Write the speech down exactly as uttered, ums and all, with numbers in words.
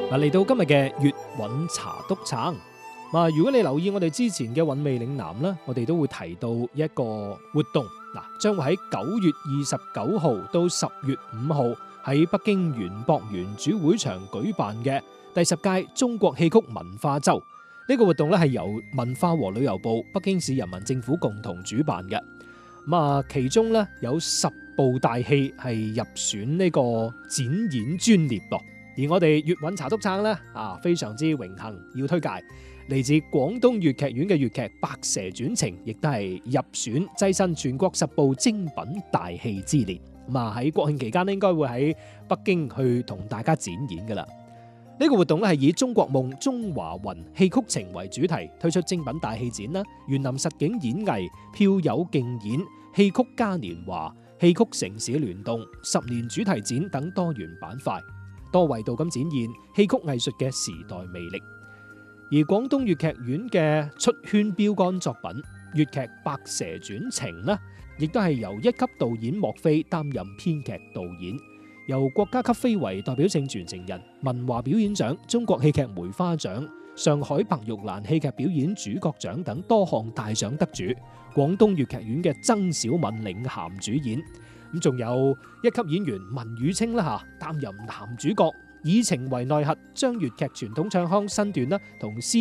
嗱，嚟到今日嘅粵韻茶篤撐。嗱，如果你留意我哋之前嘅韻味嶺南啦，我哋都會提到一個活動，嗱，將會喺九月二十九號到十月五號喺北京園博園主會場舉辦嘅第十屆中國戲曲文化周。呢個活動咧係由文化和旅遊部、北京市人民政府共同主辦嘅。咁啊，其中咧有十部大戲係入選呢個展演專列噃。而我哋粵韻茶篤撐咧啊，非常之榮幸要推介嚟自廣東粵劇院嘅粵劇《白蛇傳情》，亦都係入選躋身全國十部精品大戲之列。咁啊喺國慶期間咧，應該會喺北京去同大家展演噶啦。呢個活動咧係以中國夢、中華魂、戲曲情為主題，推出精品大戲展啦、園林實景演藝、票友競演、戲曲嘉年華、戲曲城市聯動、十年主題展等多元板塊，多維度咁展現戲曲藝術嘅時代魅力。而廣東粵劇院嘅出圈標杆作品粵劇《白蛇傳情》呢，亦都係由一級導演莫非擔任編劇導演，由國家級非遺代表性傳承人、文華表演獎、中國戲劇梅花獎、上海白玉蘭戲劇表演主角獎等多項大獎得主，廣東粵劇院嘅曾小敏領銜主演。咁仲有一級演員文宇清啦吓，擔任男主角，以情為內核，將粵劇傳統唱腔身段啦同